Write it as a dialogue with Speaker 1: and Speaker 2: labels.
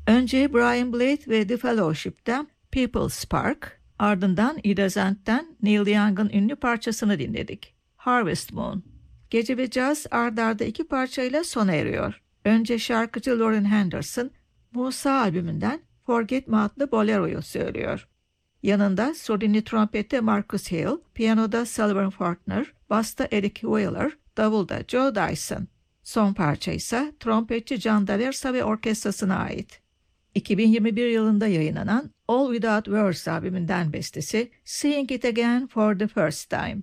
Speaker 1: Önce Brian Blade ve The Fellowship'ten People's Spark, ardından Iridescent'ten Neil Young'ın ünlü parçasını dinledik. Harvest Moon. Gece ve caz ard arda 2 parçayla sona eriyor. Önce şarkıcı Lauren Henderson, Musa albümünden Forget Me adlı boleroyu söylüyor. Yanında surdini trompette Marcus Hill, piyanoda Sullivan Fortner, basta Eric Wheeler, davulda Joe Dyson. Son parça ise trompetçi John Daversa ve orkestrasına ait. 2021 yılında yayınlanan All Without Words albümünden bestesi Seeing It Again for the First Time.